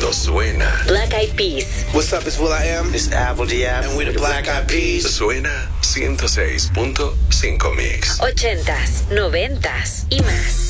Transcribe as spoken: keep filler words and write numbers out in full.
Esto suena. Black Eyed Peas. What's up, it's Will I Am. It's Apple D F. And we're the Black Eyed Peas. Suena ciento seis punto cinco Mix. Ochentas, noventas y más.